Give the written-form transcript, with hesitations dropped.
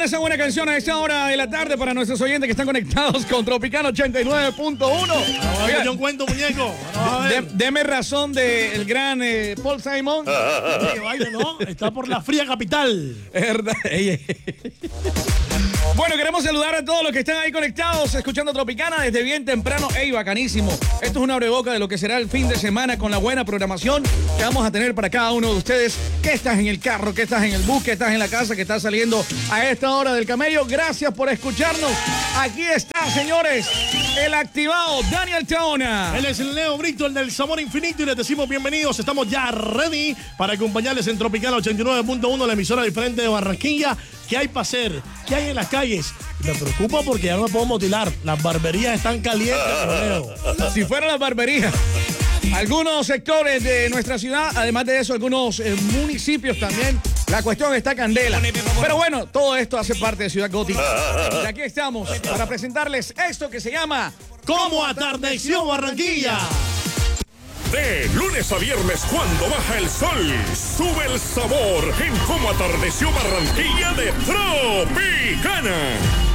con esa buena canción a esta hora de la tarde para nuestros oyentes que están conectados con Tropicana 89.1. Yo cuento, muñeco. Deme razón del gran Paul Simon. Que baile, ¿no? Está por la fría capital. Es verdad. Bueno, queremos saludar a todos los que están ahí conectados, escuchando Tropicana desde bien temprano. ¡Ey, bacanísimo! Esto es una abreboca de lo que será el fin de semana con la buena programación que vamos a tener para cada uno de ustedes. Que estás en el carro, que estás en el bus, que estás en la casa, que estás saliendo a esta hora del camello. Gracias por escucharnos. Aquí está, señores, el activado Daniel Taona. Él es el Leo Brito, el del sabor infinito, y les decimos bienvenidos. Estamos ya ready para acompañarles en Tropicana 89.1, la emisora diferente de Barranquilla. ¿Qué hay para hacer? ¿Qué hay en las calles? Me preocupa porque ya no me puedo motilar. Las barberías están calientes, Leo. Si fueran las barberías. Algunos sectores de nuestra ciudad, además de eso, algunos municipios también. La cuestión está candela. Pero bueno, todo esto hace parte de Ciudad Gótica. Y aquí estamos para presentarles esto que se llama ¿Cómo atardeció Barranquilla? De lunes a viernes, cuando baja el sol, sube el sabor en Cómo atardeció Barranquilla de Tropicana.